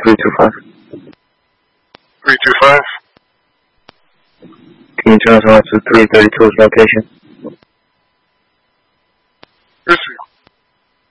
325. 325? Can you turn us on to 332's location?